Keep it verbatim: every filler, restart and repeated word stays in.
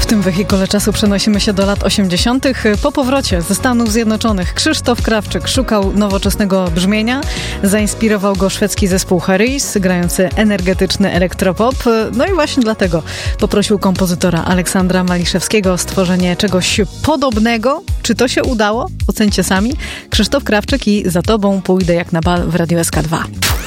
tym wehikule czasu przenosimy się do lat osiemdziesiątych. Po powrocie ze Stanów Zjednoczonych Krzysztof Krawczyk szukał nowoczesnego brzmienia. Zainspirował go szwedzki zespół Harris, grający energetyczny elektropop. No i właśnie dlatego poprosił kompozytora Aleksandra Maliszewskiego o stworzenie czegoś podobnego. Czy to się udało? Ocencie sami. Krzysztof Krawczyk i Za tobą pójdę jak na bal w Radiu S K dwa.